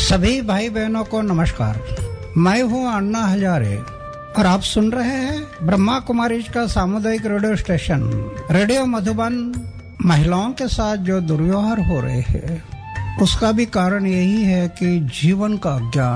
सभी भाई बहनों को नमस्कार। मैं हूं अन्ना हजारे और आप सुन रहे हैं ब्रह्मा कुमारी का सामुदायिक रेडियो स्टेशन रेडियो मधुबन। महिलाओं के साथ जो दुर्व्यवहार हो रहे हैं उसका भी कारण यही है कि जीवन का अज्ञान,